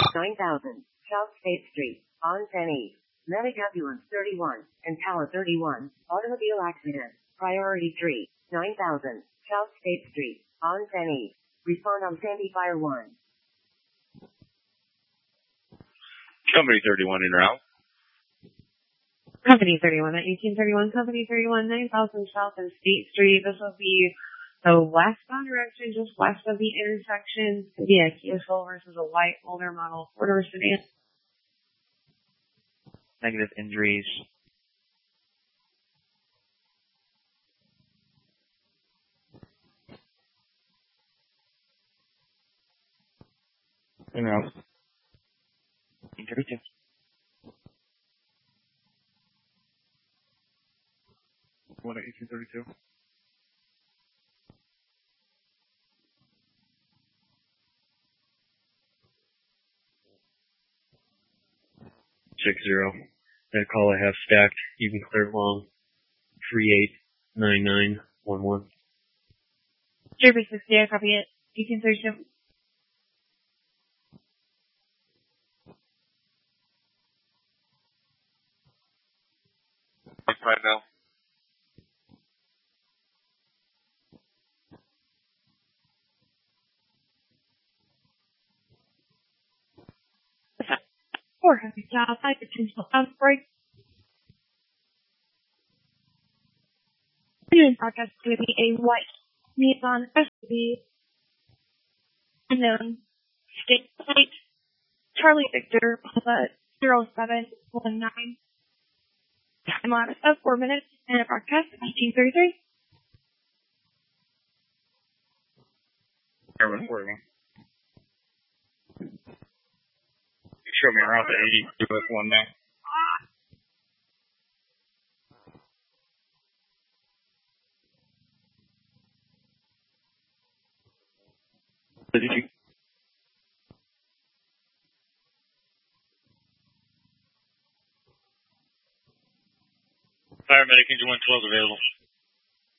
9000 South State Street, on East. Medic Ambulance 31 and Tower 31. Automobile accident. Priority 3. 9000 South State Street, on East. Respond on Sandy Fire 1. Company 31 in route. Company 31 at 1831, Company 31, 9000 South and State Street. This will be the westbound direction, just west of the intersection. Could be a Kia Soul versus a white older model 4-door sedan. Negative injuries. In route. 1832. One at 1832. That call I have stacked. You can clear it long. 389911. Jervis 60, I copy it. 1832. Right now. Four heavy job, high potential outbreak. In progress to be a white Nissan SUV. Unknown. State plate. Charlie Victor, Papa 0719. Time on of 4 minutes and a broadcast 1933. Airman 41. Show me around the 82 with one now. Paramedic engine 112 available.